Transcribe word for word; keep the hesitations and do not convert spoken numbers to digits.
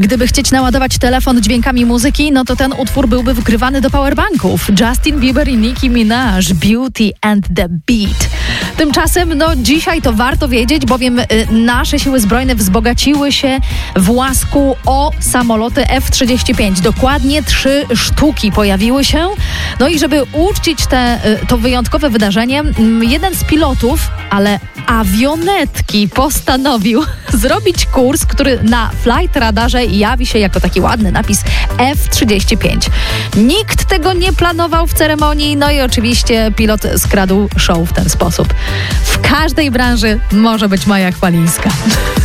Gdyby chcieć naładować telefon dźwiękami muzyki, no to ten utwór byłby wgrywany do powerbanków. Justin Bieber i Nicki Minaj, Beauty and the Beat. Tymczasem, no dzisiaj to warto wiedzieć, bowiem y, nasze siły zbrojne wzbogaciły się w łasku o samoloty F trzydzieści pięć. Dokładnie trzy sztuki pojawiły się. No i żeby uczcić te, y, to wyjątkowe wydarzenie, y, jeden z pilotów, ale awionetki, postanowił zrobić kurs, który na flight radarze jawi się jako taki ładny napis F trzydzieści pięć. Nikt tego nie planował w ceremonii, no i oczywiście pilot skradł show w ten sposób. W każdej branży może być Maja Chwalińska.